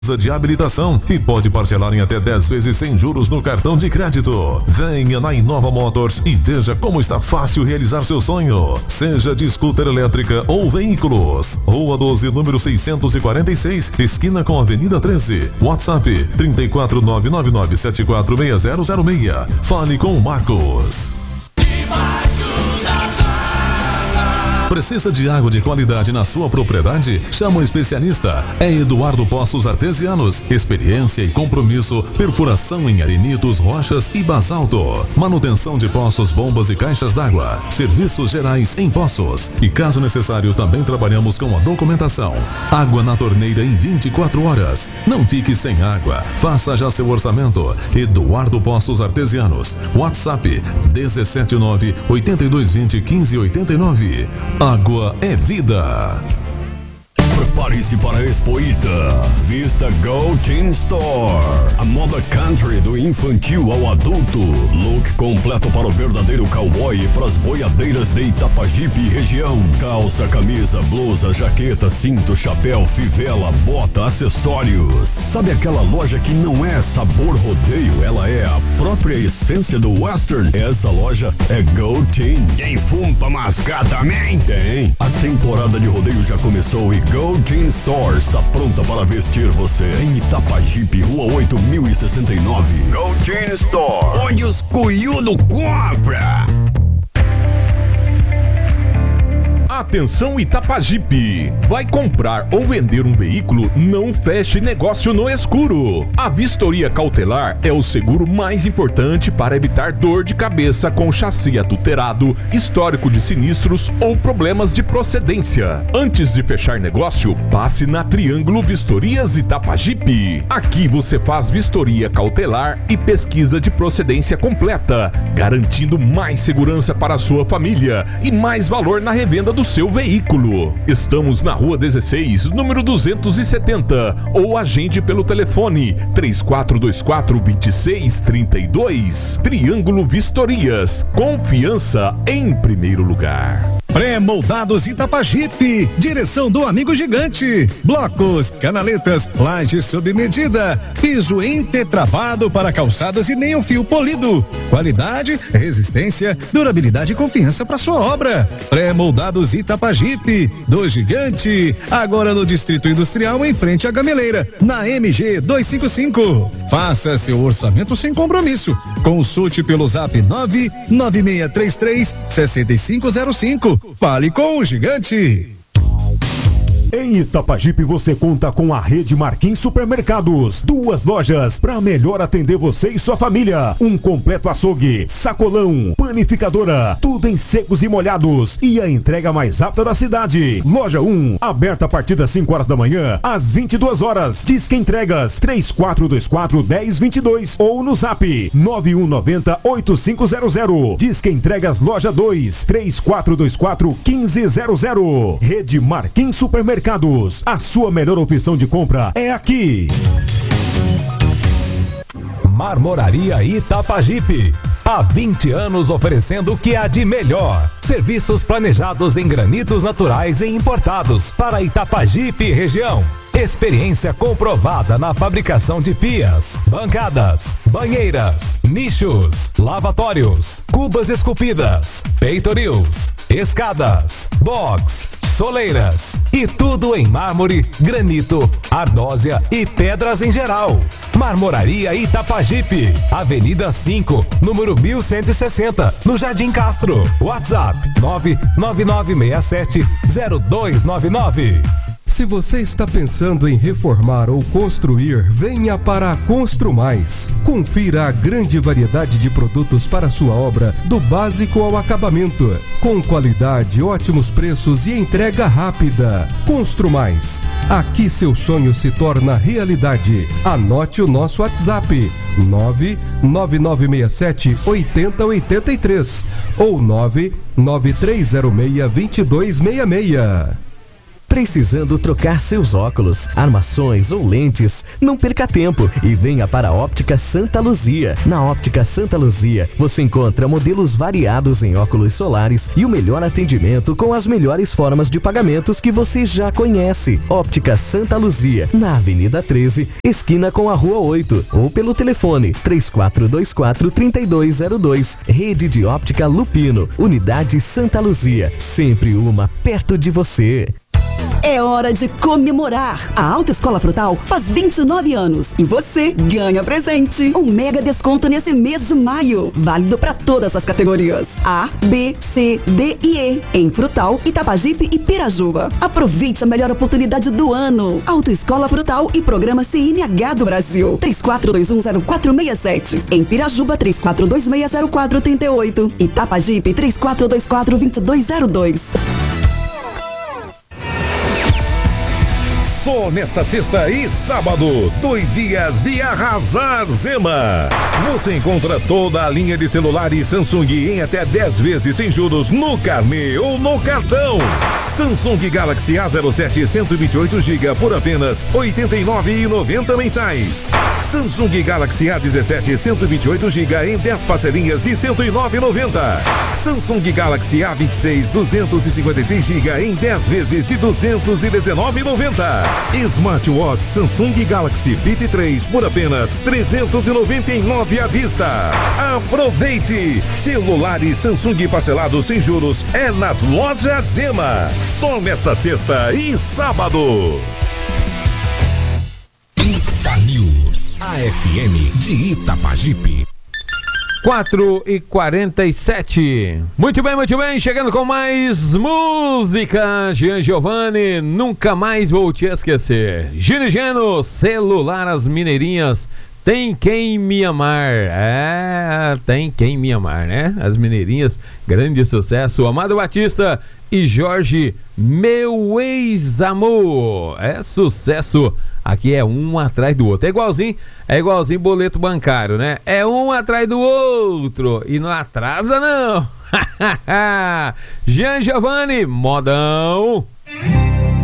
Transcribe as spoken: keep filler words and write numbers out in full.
de habilitação e pode parcelar em até dez vezes sem juros no cartão de crédito. Venha na Inova Motors e veja como está fácil realizar seu sonho, seja de scooter elétrica ou veículos. Rua doze, número seiscentos e quarenta e seis, esquina com Avenida treze. WhatsApp trinta e quatro, nove nove nove sete quatro seis zero zero seis. Fale com o Marcos. Precisa de água de qualidade na sua propriedade? Chama o especialista. É Eduardo Poços Artesianos. Experiência e compromisso. Perfuração em arenitos, rochas e basalto. Manutenção de poços, bombas e caixas d'água. Serviços gerais em poços. E caso necessário, também trabalhamos com a documentação. Água na torneira em vinte e quatro horas. Não fique sem água. Faça já seu orçamento. Eduardo Poços Artesianos. WhatsApp dezessete nove, oito dois dois zero, quinze oitenta e nove. Água é vida. Prepare-se para a Expoita. Vista Go Teen Store. A moda country do infantil ao adulto. Look completo para o verdadeiro cowboy e para as boiadeiras de Itapajipe e região. Calça, camisa, blusa, jaqueta, cinto, chapéu, fivela, bota, acessórios. Sabe aquela loja que não é sabor rodeio? Ela é a própria essência do western. Essa loja é Go Teen. Tem fumo pra mascar também? Tem. A temporada de rodeio já começou e Go Teen Store está pronta para vestir você em Itapajipe, Rua oito mil e sessenta e nove. Go Teen Store, onde os cuiudo compra. Atenção Itapajipe, vai comprar ou vender um veículo? Não feche negócio no escuro. A vistoria cautelar é o seguro mais importante para evitar dor de cabeça com chassi adulterado, histórico de sinistros ou problemas de procedência. Antes de fechar negócio, passe na Triângulo Vistorias Itapajipe. Aqui você faz vistoria cautelar e pesquisa de procedência completa, garantindo mais segurança para a sua família e mais valor na revenda do seu veículo. Estamos na Rua dezesseis, número duzentos e setenta, ou agende pelo telefone três quatro dois quatro, dois seis três dois. Triângulo Vistorias, confiança em primeiro lugar. Pré-moldados Itapajipe, direção do amigo gigante. Blocos, canaletas, laje sob medida, piso entretravado para calçadas e meio fio polido. Qualidade, resistência, durabilidade e confiança para sua obra. Pré-moldados Itapajipe, do gigante, agora no Distrito Industrial em frente à Gameleira, na M G duzentos e cinquenta e cinco. Faça seu orçamento sem compromisso. Consulte pelo zap nove nove seis três três, seis cinco zero cinco. Fale com o gigante. Em Itapajipe você conta com a rede Marquim Supermercados. Duas lojas para melhor atender você e sua família. Um completo açougue, sacolão, panificadora, tudo em secos e molhados. E a entrega mais rápida da cidade. Loja um, aberta a partir das cinco horas da manhã às vinte e duas horas. Disque entregas três quatro dois quatro, um zero dois dois ou no zap nove um nove zero, oito cinco zero zero. Disque entregas loja dois, três quatro dois quatro, um cinco zero zero. Rede Marquim Supermercados. A sua melhor opção de compra é aqui. Marmoraria Itapajipe. Há vinte anos oferecendo o que há de melhor. Serviços planejados em granitos naturais e importados para Itapajipe e região. Experiência comprovada na fabricação de pias, bancadas, banheiras, nichos, lavatórios, cubas esculpidas, peitorils, escadas, box, soleiras e tudo em mármore, granito, ardósia e pedras em geral. Marmoraria Itapajipe, Avenida cinco, número mil cento e sessenta, no Jardim Castro. WhatsApp nove nove nove seis sete zero dois nove nove. Se você está pensando em reformar ou construir, venha para a Construmais. Confira a grande variedade de produtos para sua obra, do básico ao acabamento. Com qualidade, ótimos preços e entrega rápida. Construmais. Aqui seu sonho se torna realidade. Anote o nosso WhatsApp nove nove nove seis sete oito zero oito três ou nove nove três zero seis dois dois seis seis. Precisando trocar seus óculos, armações ou lentes? Não perca tempo e venha para a Óptica Santa Luzia. Na Óptica Santa Luzia, você encontra modelos variados em óculos solares e o melhor atendimento com as melhores formas de pagamentos que você já conhece. Óptica Santa Luzia, na Avenida treze, esquina com a Rua oito, ou pelo telefone três quatro dois quatro, três dois zero dois. Rede de Óptica Lupino, Unidade Santa Luzia, sempre uma perto de você. É hora de comemorar! A Autoescola Frutal faz vinte e nove anos e você ganha presente. Um mega desconto nesse mês de maio, válido para todas as categorias A, B, C, D e E, em Frutal, Itapajipe e Pirajuba. Aproveite a melhor oportunidade do ano. Autoescola Frutal e Programa C N H do Brasil. três quatro dois um zero quatro seis sete. Em Pirajuba, três quatro dois seis zero quatro três oito. Itapajipe, três quatro dois quatro dois dois zero dois. Só nesta sexta e sábado, dois dias de arrasar Zema. Você encontra toda a linha de celulares Samsung em até dez vezes sem juros no carnê ou no cartão. Samsung Galaxy A zero sete cento e vinte e oito gigabytes por apenas oitenta e nove reais e noventa centavos mensais. Samsung Galaxy A dezessete cento e vinte e oito gigabytes em dez parcelinhas de cento e nove reais e noventa centavos. Samsung Galaxy A vinte e seis duzentos e cinquenta e seis gigabytes em dez vezes de duzentos e dezenove reais e noventa centavos. Smartwatch Samsung Galaxy Fit três por apenas trezentos e noventa e nove reais à vista. Aproveite! Celulares Samsung parcelados sem juros é nas lojas Zema. Só nesta sexta e sábado. Ita News, a F M de Itapajipe. quatro e quarenta e sete. Muito bem, muito bem. Chegando com mais música. Jean Giovanni, Nunca Mais Vou Te Esquecer. Gino e Geno, Celular As Mineirinhas. Tem Quem Me Amar. É, tem Quem Me Amar, né? As Mineirinhas, grande sucesso. Amado Batista e Jorge, Meu Ex-Amor. É sucesso. Aqui é um atrás do outro. É igualzinho, é igualzinho boleto bancário, né? É um atrás do outro. E não atrasa, não. Jean Giovanni, modão.